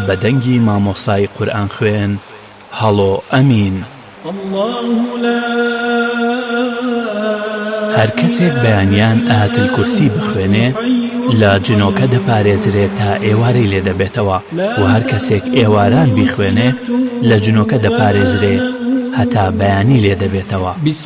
بەدەنگی مامۆستای قورئان خوێن. هەڵۆ ئەمین. هەر کەسێک بەیانیان ئایەتل کورسی بخوێنێ لە جنۆکە دەپارێزرێت تا ئێوارەی لێ دەبێتەوە و هەر کەسێک ئێواران بیخوێنێ لە جنۆکە دەپارێزرێ هەتا بەیانی لێ دەبێتەوە.